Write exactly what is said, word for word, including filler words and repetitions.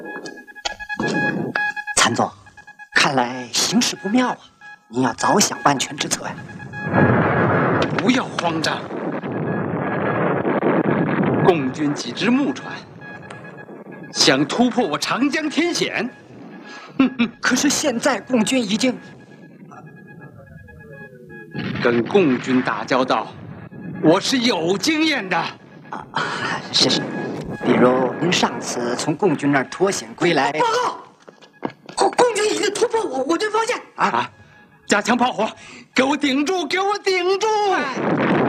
参总，看来形势不妙啊，您要早想万全之策呀。 不要慌张，共军几只木船想突破我长江天险。 可是现在共军已经跟共军打交道，我是有经验的。 啊，是是，比如您上次从共军那儿脱险归来。报告，共共军已经突破我我军防线啊！ 啊，加强炮火，给我顶住，给我顶住！